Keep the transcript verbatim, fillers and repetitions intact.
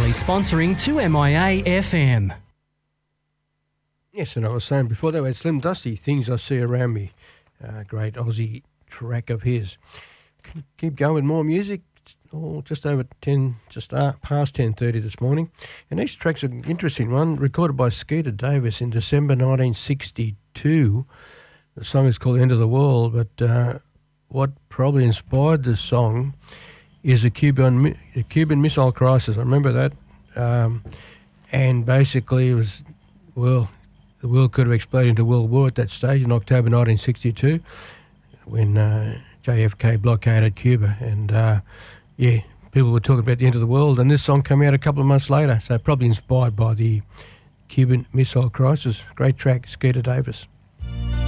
Proudly sponsoring two M I A F M. Yes, and I was saying before that we had Slim Dusty, Things I See Around Me, uh, great Aussie track of his. Keep going with more music. Oh, just over ten, just uh, past ten thirty this morning. And each track's an interesting one, recorded by Skeeter Davis in December nineteen sixty-two. The song is called End of the World, but uh, what probably inspired this song is a Cuban, a Cuban Missile Crisis. I remember that. Um, and basically it was, well, the world could have exploded into World War at that stage in October nineteen sixty-two when uh, J F K blockaded Cuba. And, uh, yeah, people were talking about the end of the world. And this song came out a couple of months later, so probably inspired by the Cuban Missile Crisis. Great track, Skeeter Davis.